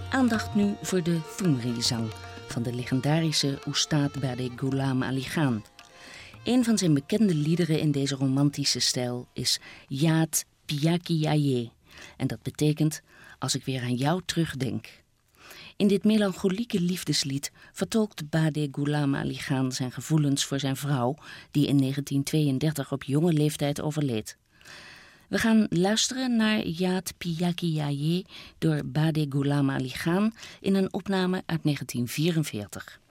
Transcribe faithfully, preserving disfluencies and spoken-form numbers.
Aandacht nu voor de Thumri-zang van de legendarische Oestad Bade Ghulam Ali Khan. Een van zijn bekende liederen in deze romantische stijl is Yaad Piya Ki Aaye. En dat betekent als ik weer aan jou terugdenk. In dit melancholieke liefdeslied vertolkt Bade Ghulam Ali Khan zijn gevoelens voor zijn vrouw, die in negentien tweeëndertig op jonge leeftijd overleed. We gaan luisteren naar Yaad Piya Ki Aaye door Bade Ghulam Ali Khan in een opname uit negentien vierenveertig.